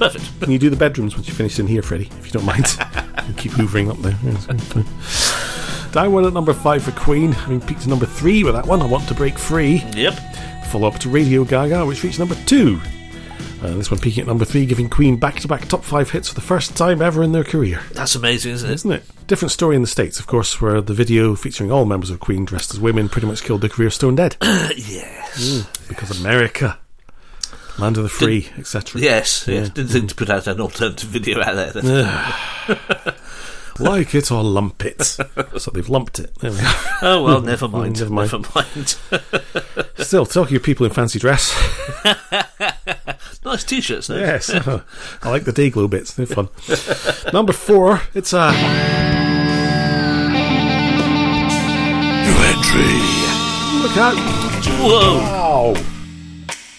Perfect. Can you do the bedrooms once you finish in here, Freddie, if you don't mind? You keep hoovering up there. Down one at number 5 for Queen, having peaked to number 3 with that one, I Want to Break Free. Yep. Follow up to Radio Gaga, which reached number 2. This one peaking at number 3, giving Queen back-to-back top 5 hits for the first time ever in their career. That's amazing, isn't it? Isn't it? Different story in the States, of course, where the video featuring all members of Queen dressed as women pretty much killed their career stone dead. Yes. Because America, land of the free, etc. Yes. Didn't think to put out an alternative video out there. Like it or lump it. So they've lumped it. There we are. Oh, well, never mind. Never mind. Still, talking of people in fancy dress. Nice t-shirts, though. Yes. I like the Dayglow bits. They're fun. Number 4, it's a... New entry. Look out. Whoa. Wow.